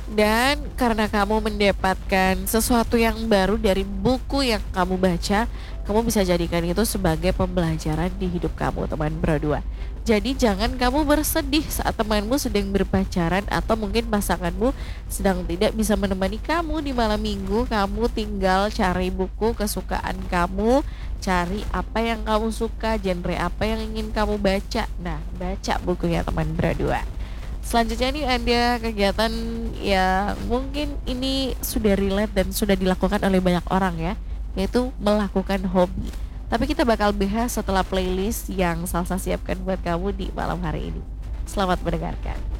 Dan karena kamu mendapatkan sesuatu yang baru dari buku yang kamu baca, kamu bisa jadikan itu sebagai pembelajaran di hidup kamu, teman berdua. Jadi jangan kamu bersedih saat temanmu sedang berpacaran atau mungkin pasanganmu sedang tidak bisa menemani kamu di malam minggu. Kamu tinggal cari buku kesukaan kamu, cari apa yang kamu suka, genre apa yang ingin kamu baca. Nah, baca bukunya teman berdua. Selanjutnya nih ada kegiatan yang mungkin ini sudah relate dan sudah dilakukan oleh banyak orang ya, yaitu melakukan hobi. Tapi kita bakal bahas setelah playlist yang Salsa siapkan buat kamu di malam hari ini. Selamat mendengarkan.